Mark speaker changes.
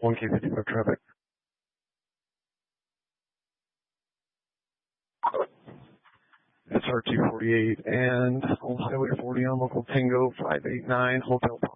Speaker 1: 1K55 traffic. SR248 and Old Highway 40 on local Tango 589 Hotel